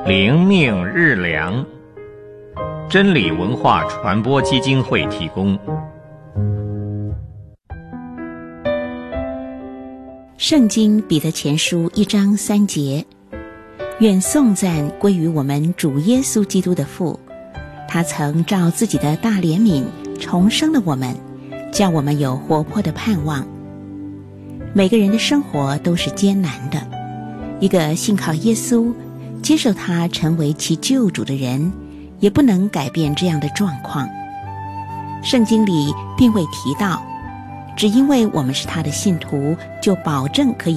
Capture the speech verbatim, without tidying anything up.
灵命日粮，真理文化传播基金会提供。 圣经彼得前书一章三节，愿颂赞归于我们主耶稣基督的父，他曾照自己的大怜悯重生了我们，叫我们有活泼的盼望。每个人的生活都是艰难的，一个信靠耶稣接受他成为其救主的人，也不能改变这样的状况。圣经里并未提到只因为我们是他的信徒就保证可以